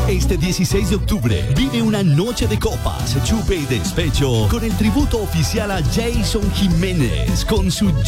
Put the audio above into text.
Este 16 de octubre vive una noche de copas, chupe y despecho con el tributo oficial a Jason Jiménez con su